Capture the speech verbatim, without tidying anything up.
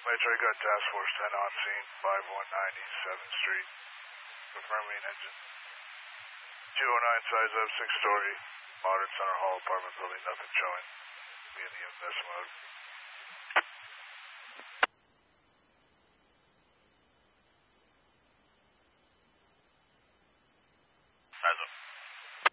Metro got Task Force ten on scene, five one nine East seventh Street. Confirming engine. two oh nine size up, six story. Modern Center Hall apartment building, nothing showing. Be in the invest mode.